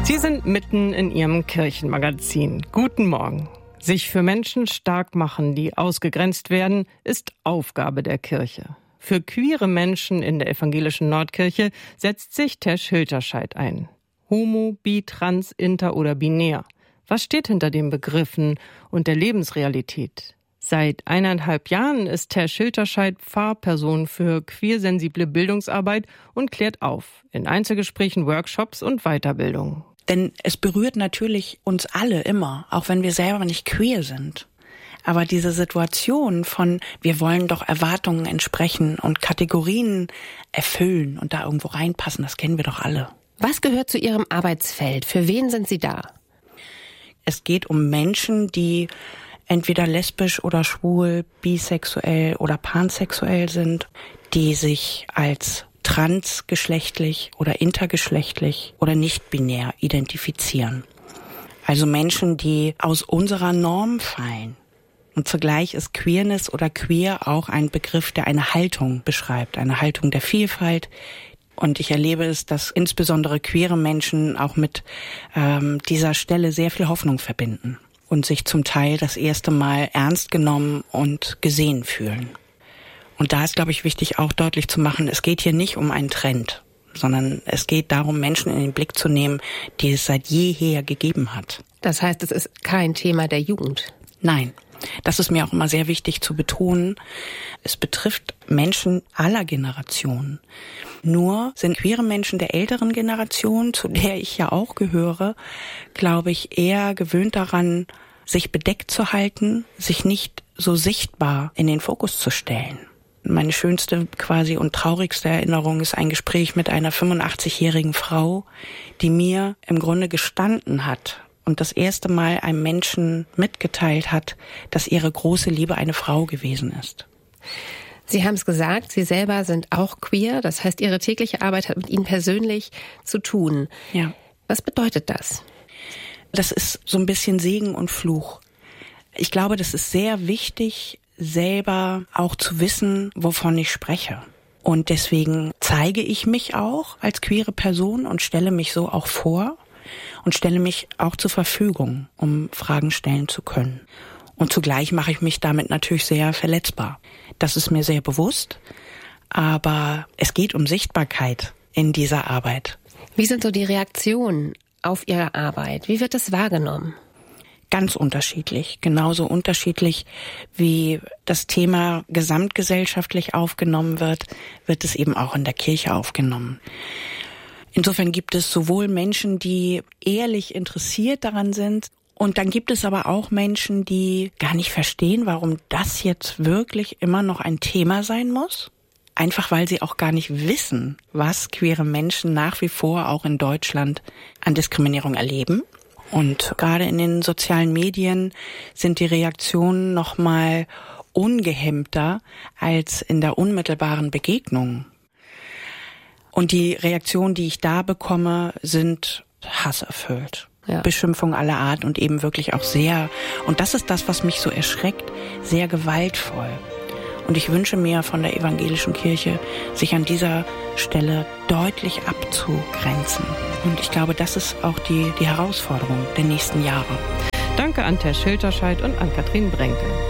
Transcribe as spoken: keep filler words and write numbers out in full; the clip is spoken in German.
Sie sind mitten in Ihrem Kirchenmagazin. Guten Morgen. Sich für Menschen stark machen, die ausgegrenzt werden, ist Aufgabe der Kirche. Für queere Menschen in der evangelischen Nordkirche setzt sich Tesch Hilterscheid ein. Homo, bi, trans, inter oder binär. Was steht hinter den Begriffen und der Lebensrealität? Seit eineinhalb Jahren ist Tesch Hilterscheid Pfarrperson für queersensible Bildungsarbeit und klärt auf in Einzelgesprächen, Workshops und Weiterbildungen. Denn es berührt natürlich uns alle immer, auch wenn wir selber nicht queer sind. Aber diese Situation von, wir wollen doch Erwartungen entsprechen und Kategorien erfüllen und da irgendwo reinpassen, das kennen wir doch alle. Was gehört zu Ihrem Arbeitsfeld? Für wen sind Sie da? Es geht um Menschen, die entweder lesbisch oder schwul, bisexuell oder pansexuell sind, die sich als transgeschlechtlich oder intergeschlechtlich oder nicht-binär identifizieren. Also Menschen, die aus unserer Norm fallen. Und zugleich ist Queerness oder Queer auch ein Begriff, der eine Haltung beschreibt, eine Haltung der Vielfalt. Und ich erlebe es, dass insbesondere queere Menschen auch mit ähm, dieser Stelle sehr viel Hoffnung verbinden und sich zum Teil das erste Mal ernst genommen und gesehen fühlen. Und da ist, glaube ich, wichtig auch deutlich zu machen, es geht hier nicht um einen Trend, sondern es geht darum, Menschen in den Blick zu nehmen, die es seit jeher gegeben hat. Das heißt, es ist kein Thema der Jugend? Nein. Das ist mir auch immer sehr wichtig zu betonen. Es betrifft Menschen aller Generationen. Nur sind queere Menschen der älteren Generation, zu der ich ja auch gehöre, glaube ich, eher gewöhnt daran, sich bedeckt zu halten, sich nicht so sichtbar in den Fokus zu stellen. Meine schönste quasi und traurigste Erinnerung ist ein Gespräch mit einer fünfundachtzigjährigen Frau, die mir im Grunde gestanden hat und das erste Mal einem Menschen mitgeteilt hat, dass ihre große Liebe eine Frau gewesen ist. Sie haben es gesagt, Sie selber sind auch queer, das heißt, Ihre tägliche Arbeit hat mit Ihnen persönlich zu tun. Ja. Was bedeutet das? Das ist so ein bisschen Segen und Fluch. Ich glaube, das ist sehr wichtig, selber auch zu wissen, wovon ich spreche. Und deswegen zeige ich mich auch als queere Person und stelle mich so auch vor und stelle mich auch zur Verfügung, um Fragen stellen zu können. Und zugleich mache ich mich damit natürlich sehr verletzbar. Das ist mir sehr bewusst, aber es geht um Sichtbarkeit in dieser Arbeit. Wie sind so die Reaktionen auf Ihre Arbeit? Wie wird das wahrgenommen? Ganz unterschiedlich, genauso unterschiedlich wie das Thema gesamtgesellschaftlich aufgenommen wird, wird es eben auch in der Kirche aufgenommen. Insofern gibt es sowohl Menschen, die ehrlich interessiert daran sind, und dann gibt es aber auch Menschen, die gar nicht verstehen, warum das jetzt wirklich immer noch ein Thema sein muss. Einfach weil sie auch gar nicht wissen, was queere Menschen nach wie vor auch in Deutschland an Diskriminierung erleben. Und gerade in den sozialen Medien sind die Reaktionen noch mal ungehemmter als in der unmittelbaren Begegnung. Und die Reaktionen, die ich da bekomme, sind hasserfüllt. Ja. Beschimpfung aller Art und eben wirklich auch sehr, und das ist das, was mich so erschreckt, sehr gewaltvoll. Und ich wünsche mir von der evangelischen Kirche, sich an dieser Stelle deutlich abzugrenzen. Und ich glaube, das ist auch die, die Herausforderung der nächsten Jahre. Danke an Tesch Hilterscheid und an Katrin Brenke.